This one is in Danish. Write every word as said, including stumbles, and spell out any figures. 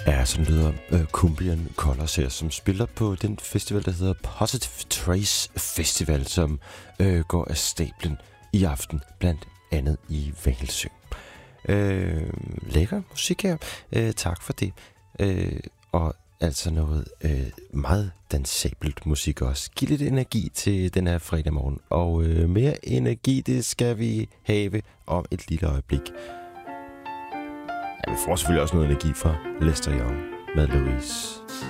Ja, sådan lyder uh, Cumbian Colors her, som spiller på den festival, der hedder Positive Trace Festival, som uh, går af stablen i aften, blandt andet i Vælsø. Uh, lækker musik her. Uh, tak for det. Uh, og altså noget uh, meget dansabelt musik også. Giv lidt energi til den her fredag morgen. Og uh, mere energi, det skal vi have om et lille øjeblik. Ja, vi får selvfølgelig også noget energi fra Lester Young med Louise.